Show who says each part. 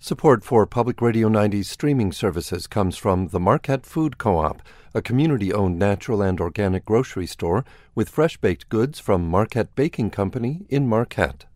Speaker 1: Support for Public Radio 90's streaming services comes from the Marquette Food Co-op, a community-owned natural and organic grocery store with fresh baked goods from Marquette Baking Company in Marquette.